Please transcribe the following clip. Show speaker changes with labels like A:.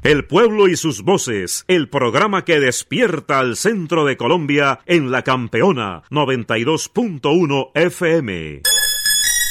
A: El pueblo y sus voces, el programa que despierta al centro de Colombia en La Campeona 92.1 FM.